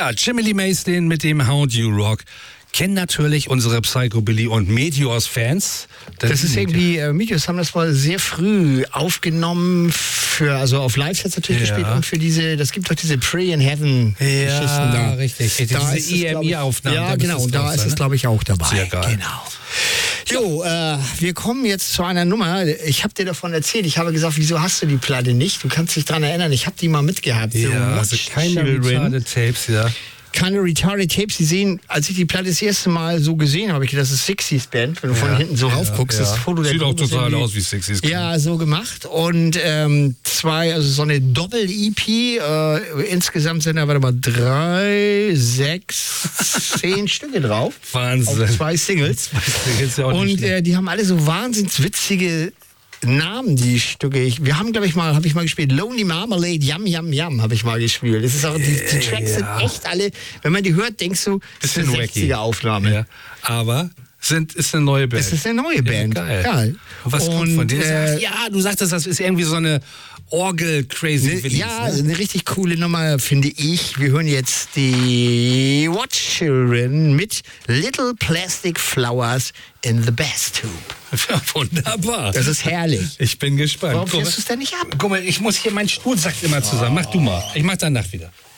Ja, Jimmy Lee Mason mit dem How Do You Rock. Kennen natürlich unsere Psychobilly und Meteors-Fans. Das ist irgendwie, Meteors haben das mal sehr früh aufgenommen, also auf Live-Sets natürlich gespielt und für das gibt doch diese Pray in Heaven-Geschichten da. Richtig. Da diese EMI-Aufnahmen. Ja, genau, und da ist es, glaube ich, auch dabei. Sehr geil. Genau. Jo, wir kommen jetzt zu einer Nummer. Ich habe dir davon erzählt. Ich habe gesagt, wieso hast du die Platte nicht? Du kannst dich daran erinnern, ich habe die mal mitgehabt. Ja, also keine Retarded Tapes, ja. Keine Retarded Tapes. Sie sehen, als ich die Platte das erste Mal so gesehen habe, ich gedacht, das ist 60s Band, wenn du von hinten so raufguckst. Das Foto der sieht auch Gruppe total aus wie 60s. Ja, so gemacht. Und also so eine Doppel-EP. Insgesamt sind da, 3, 6, 10 Stücke drauf. Wahnsinn. Auf 2 Singles. Ja auch und die haben alle so wahnsinnig witzige Namen, die Stücke. Habe ich mal gespielt. Lonely Marmalade, Yum Yum Yum habe ich mal gespielt. Das ist auch, die Tracks sind echt alle, wenn man die hört, denkst du, das ist eine 60er-Aufnahme. Ja, aber ist eine neue Band. Das ist eine neue Band. Geil. Ja. Was kommt von denen? Du sagtest, das ist irgendwie so eine Orgel-Crazy Willies. Ja, eine richtig coole Nummer, finde ich. Wir hören jetzt die Watch Children mit Little Plastic Flowers in the Bass Tube. Ja, wunderbar. Das ist herrlich. Ich bin gespannt. Warum fährst du es denn nicht ab? Guck mal, ich muss hier, mein Stuhl sackt immer zusammen. Mach du mal. Ich mach danach wieder.